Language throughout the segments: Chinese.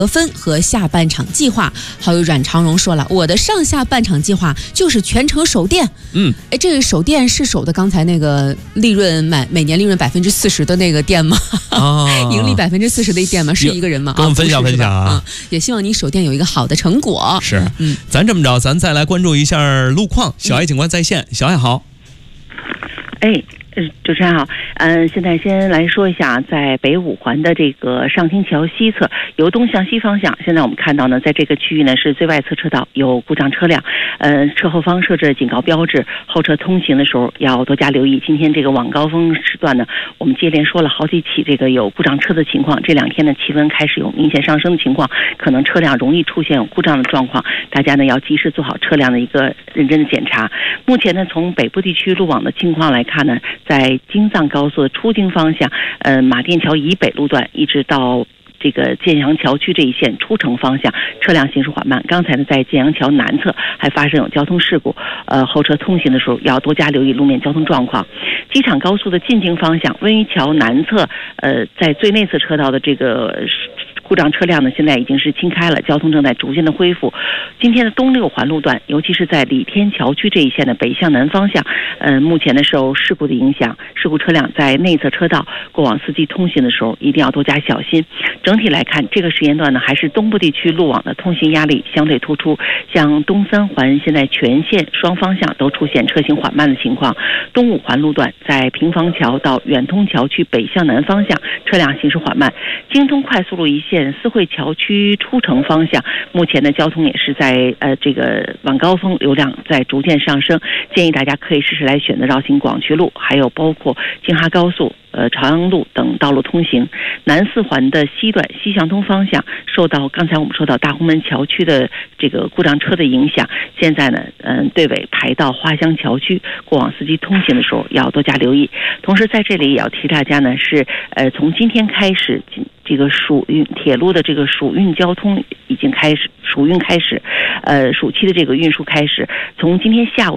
得分和下半场计划。好友阮长荣说了，我的上下半场计划就是全程守店。这个守店是守的刚才那个利润每年利润40%的那个店吗？盈利40%的店吗？是一个人吗？ 跟我们分享分享啊！ 也希望你守店有一个好的成果。 是，咱这么着，咱再来关注一下路况。小艾警官在线，小艾好。 主持人好，现在先来说一下，在北五环的这个上清桥西侧，由东向西方向，现在我们看到呢，在这个区域呢是最外侧车道有故障车辆，车后方设置警告标志，后车通行的时候要多加留意。今天这个晚高峰时段呢，我们接连说了好几起这个有故障车的情况，这2天呢气温开始有明显上升的情况，可能车辆容易出现有故障的状况，大家呢要及时做好车辆的一个认真的检查。目前呢，从北部地区路网的情况来看呢，在京藏高速的出京方向，马甸桥以北路段一直到这个建阳桥区这一线出城方向，车辆行驶缓慢。刚才呢，在建阳桥南侧还发生有交通事故，后车通行的时候要多加留意路面交通状况。机场高速的进京方向，温榆桥南侧，在最内侧车道的这个故障车辆呢，现在已经是清开了，交通正在逐渐的恢复。今天的东6环路段，尤其是在李天桥区这一线的北向南方向，目前呢受事故的影响，事故车辆在内侧车道过往司机通行的时候一定要多加小心。整体来看，这个时间段呢，还是东部地区路网的通行压力相对突出，像东3环现在全线双方向都出现车行缓慢的情况，东5环路段在平房桥到远通桥区北向南方向车辆行驶缓慢，京通快速路一线思汇桥区出城方向，目前的交通也是在这个晚高峰流量在逐渐上升，建议大家可以试试来选择绕行广渠路，还有包括京哈高速、朝阳路等道路通行。南4环的西段西向东方向，受到刚才我们说到大红门桥区的这个故障车的影响，现在呢，队尾排到花乡桥区，过往司机通行的时候要多加留意。同时在这里也要提大家呢，是从今天开始，这个蜀运铁路的这个蜀运交通已经开始，蜀运开始，暑期的这个运输开始。从今天下午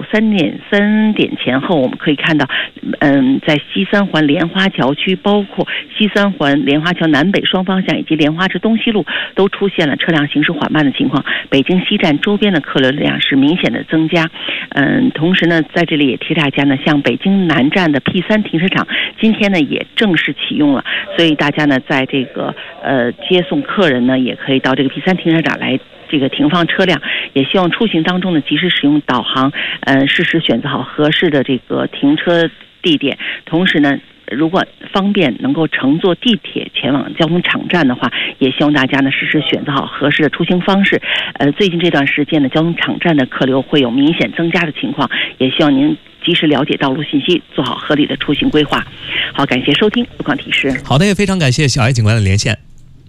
3点前后，我们可以看到，在西3环莲花桥区，包括西3环莲花桥南北双方向以及莲花至东西路，都出现了车辆行驶缓慢的情况。北京西站周边的客流量是明显的增加。同时呢，在这里也提大家呢，像北京南站的 P3 停车场，今天呢也正式启用了，所以大家呢在这个接送客人呢，也可以到这个 P3 停车场来这个停放车辆，也希望出行当中呢及时使用导航，适时选择好合适的这个停车地点。同时呢，如果方便能够乘坐地铁前往交通场站的话，也希望大家呢适时选择好合适的出行方式。最近这段时间呢，交通场站的客流会有明显增加的情况，也希望您及时了解道路信息，做好合理的出行规划。好，感谢收听路况提示。 好的，也非常感谢小艾警官的连线。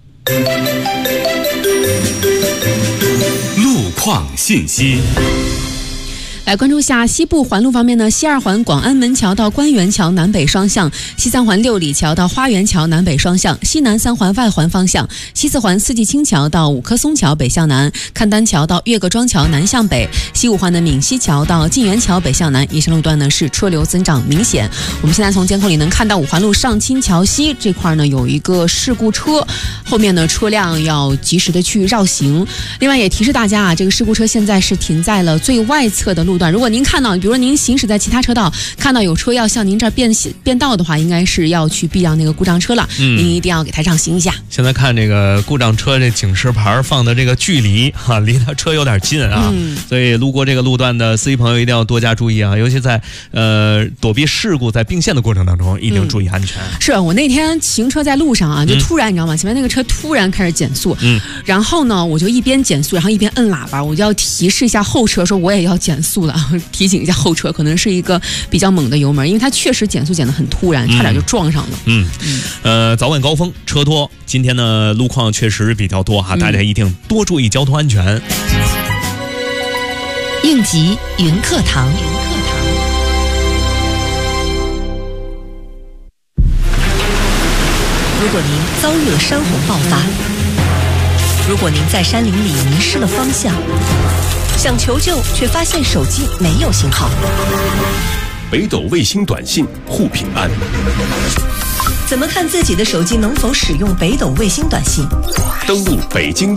路况信息。 来关注下西部环路方面呢，西2环广安门桥到官园桥南北双向，西3环六里桥到花园桥南北双向，西南3环外环方向，西4环四季青桥到五棵松桥北向南，看丹桥到岳各庄桥南向北，西5环的闽西桥到晋源桥北向南，以上路段呢是车流增长明显。我们现在从监控里能看到5环路上清桥西这块呢有一个事故车，后面呢车辆要及时的去绕行。另外也提示大家啊，这个事故车现在是停在了最外侧的路段，如果您看到，比如说您行驶在其他车道，看到有车要向您这儿变道的话，应该是要去避让那个故障车了，您一定要给它让行一下。 现在看这个故障车这警示牌放的这个距离离它车有点近啊，所以路过这个路段的司机朋友一定要多加注意啊，尤其在躲避事故在并线的过程当中，一定注意安全。 是我那天行车在路上啊，就突然你知道吗？前面那个车突然开始减速，然后呢，我就一边减速，然后一边摁喇叭，我就要提示一下后车说我也要减速了。提醒一下后车，可能是一个比较猛的油门，因为它确实减速减得很突然，差点就撞上了。 早晚高峰车多，今天呢路况确实比较多大家一定多注意交通安全。 应急云课堂。如果您遭遇了山洪爆发，如果您在山林里迷失了方向，想求救却发现手机没有信号， 北斗卫星短信护平安。 怎么看自己的手机能否使用北斗卫星短信？ 登录北京